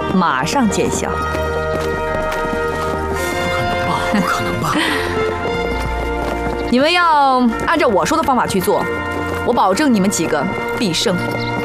马上见效。 不可能吧？ 你们要按照我说的方法去做，我保证你们几个必胜。